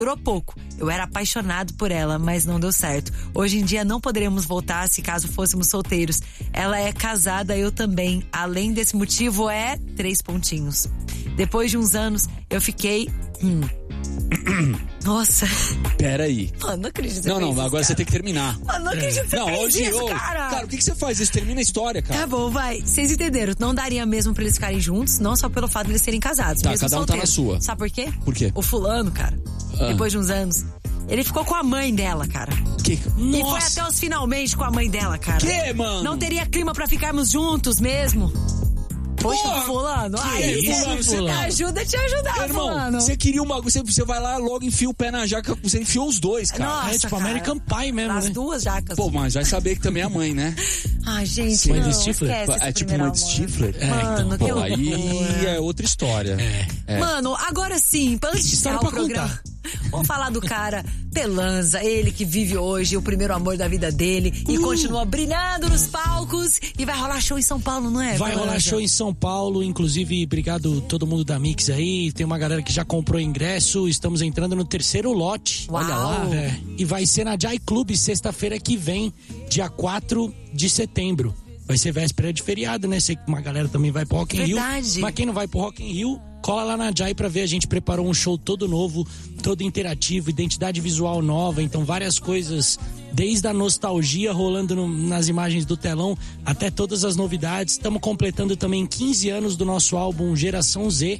Durou pouco. Eu era apaixonado por ela, mas não deu certo. Hoje em dia não poderíamos voltar se caso fôssemos solteiros. Ela é casada, eu também. Além desse motivo, 3 pontinhos. Depois de uns anos, eu fiquei... Nossa. Peraí. Mano, não acredito. Não, agora você tem que terminar. Mano, não acredito que você fez isso, cara. Cara, o que você faz? Isso termina a história, cara. Tá bom, vai. Vocês entenderam. Não daria mesmo pra eles ficarem juntos, não só pelo fato de eles serem casados. Tá, mesmo cada um solteiros. tá na sua. Sabe por quê? Por quê? O fulano, cara, depois de uns anos, ele ficou com a mãe dela, cara. Que? E foi até os finalmente com a mãe dela, cara. Que, mano? Não teria clima pra ficarmos juntos mesmo. Poxa, fulano. Aí, fulano, me ajuda a te ajudar, irmão, fulano. você queria uma... Você vai lá, logo enfia o pé na jaca, você enfiou os dois, cara. Nossa, tipo cara. American Pie mesmo, As né? duas jacas. Pô, mas vai saber que também é a mãe, né? Ai, gente, Sim. não, Mãe do Stifler? esquece esse É tipo primeiro mãe de amor. Stifler? Mano, que Pô, aí loucura. é outra história. Mano, agora sim, antes de História encerrar o pra programa, vamos falar do cara Pelanza, ele que vive hoje o primeiro amor da vida dele e continua brilhando nos palcos e vai rolar show em São Paulo, não é? Vai rolar show em São Paulo, inclusive, obrigado todo mundo da Mix aí, tem uma galera que já comprou ingresso, estamos entrando no 3º lote. Uau. Olha lá. E vai ser na Jai Club sexta-feira que vem, dia 4 de setembro. Vai ser véspera de feriado, né? Sei que uma galera também vai pro Rock in Rio. Verdade. Mas quem não vai pro Rock in Rio, cola lá na Jai pra ver. A gente preparou um show todo novo, todo interativo, identidade visual nova. Então várias coisas, desde a nostalgia rolando nas imagens do telão, até todas as novidades. Estamos completando também 15 anos do nosso álbum Geração Z,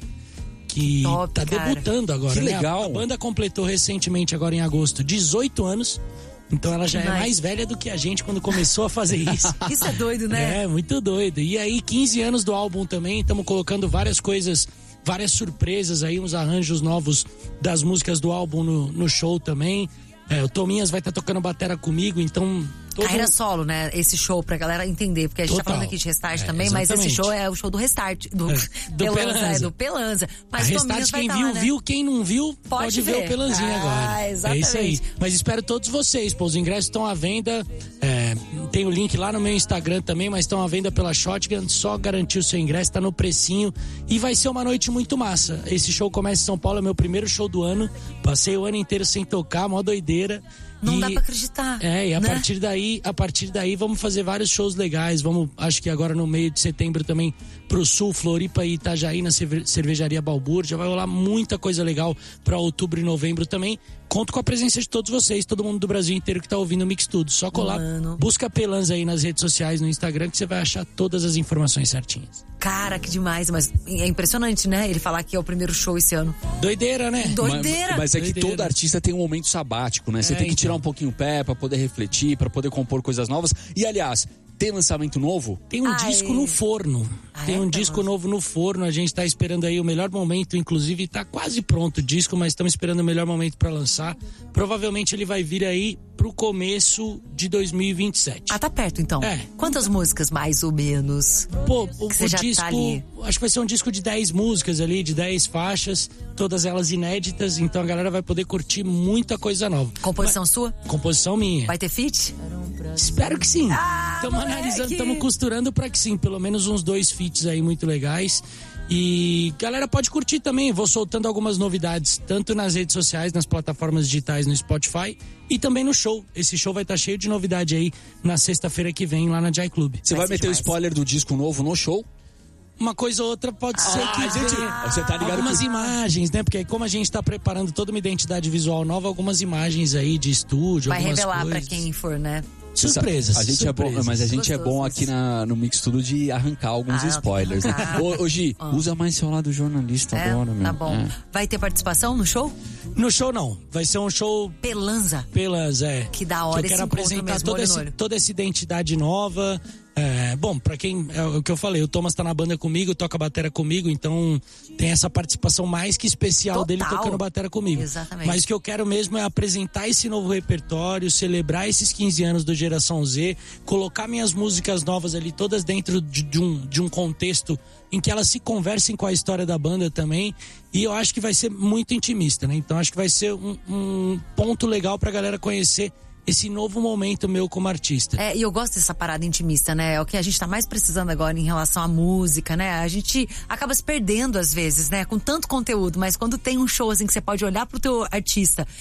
que Top, tá cara. debutando agora, Que né? legal. A banda completou recentemente, agora em agosto, 18 anos. Então ela já é Demais. mais velha do que a gente quando começou a fazer isso. Isso é doido, né? É, muito doido. E aí, 15 anos do álbum também, estamos colocando várias coisas, várias surpresas aí, uns arranjos novos das músicas do álbum no show também. O Tominhas vai estar tocando batera comigo, então... Carreira solo, né? Esse show pra galera entender, porque a gente tá Total. falando aqui de Restart também, mas esse exatamente. show é o show do Restart, do Pelanza. do Pelanza. A Mas o Restart, Tominhas vai quem tá viu, lá, né? viu. Quem não viu, Pode pode ver ver. o Pelanzinho agora. Exatamente. É isso aí. Mas espero todos vocês, pô. Os ingressos estão à venda. Tem o link lá no meu Instagram também, mas estão à venda pela Shotgun. Só garantir o seu ingresso, tá no precinho. E vai ser uma noite muito massa. Esse show começa em São Paulo, é meu primeiro show do ano. Passei o ano inteiro sem tocar, mó doideira. Não dá pra acreditar. E a né? partir daí vamos fazer vários shows legais. Vamos, acho que agora no meio de setembro também pro Sul, Floripa e Itajaí, na Cervejaria Balbúrdia. Vai rolar muita coisa legal pra outubro e novembro também. Conto com a presença de todos vocês, todo mundo do Brasil inteiro que tá ouvindo o Mix Tudo. Só colar, busca Pelanza aí nas redes sociais, no Instagram, que você vai achar todas as informações certinhas. Cara, que demais. Mas é impressionante, né? Ele falar que é o primeiro show esse ano. Doideira, né? Doideira. Mas é que Doideira. todo artista tem um momento sabático, né? Você tem que tirar um pouquinho o pé pra poder refletir, pra poder compor coisas novas. E, aliás, tem lançamento novo? Tem um disco no forno. Tem um disco novo no forno. A gente tá esperando aí o melhor momento. Inclusive, tá quase pronto o disco, mas estamos esperando o melhor momento pra lançar. Provavelmente ele vai vir aí pro começo de 2027. Ah, tá perto então. Quantas músicas, mais ou menos? Pô, o você já disco, tá ali? acho que vai ser um disco de 10 músicas ali, de 10 faixas, todas elas inéditas, então a galera vai poder curtir muita coisa nova. Composição sua? Composição minha. Vai ter feat? Espero que sim. Estamos moleque! analisando, estamos costurando pra que sim, pelo menos uns 2 feats aí muito legais. E galera pode curtir também, vou soltando algumas novidades, tanto nas redes sociais, nas plataformas digitais, no Spotify e também no show. Esse show vai estar cheio de novidade aí na sexta-feira que vem lá na Jai Club. Você vai meter o spoiler do disco novo no show? Uma coisa ou outra pode ser que você tá ligado algumas que... imagens, né? Porque como a gente tá preparando toda uma identidade visual nova, algumas imagens aí de estúdio, Vai algumas revelar coisas. pra quem for, né? Surpresas. A gente surpresas. é bom, mas a gente é bom aqui no Mix Tudo de arrancar alguns spoilers. Né? Ô, Gi, usa mais seu lado jornalista agora, meu. Tá bom. Vai ter participação no show? No show não, vai ser um show Pelanza. Que da hora eu quero esse encontro apresentar mesmo, toda essa identidade nova. Bom, pra quem, é o que eu falei, o Thomas tá na banda comigo, toca batera comigo, então tem essa participação mais que especial dele tocando batera comigo. Exatamente. Mas o que eu quero mesmo é apresentar esse novo repertório, celebrar esses 15 anos do Geração Z, colocar minhas músicas novas ali, todas dentro de um contexto em que elas se conversem com a história da banda também, e eu acho que vai ser muito intimista, né? Então acho que vai ser um ponto legal pra galera conhecer esse novo momento meu como artista. E eu gosto dessa parada intimista, né? É o que a gente tá mais precisando agora em relação à música, né? A gente acaba se perdendo às vezes, né? Com tanto conteúdo, mas quando tem um show assim que você pode olhar pro teu artista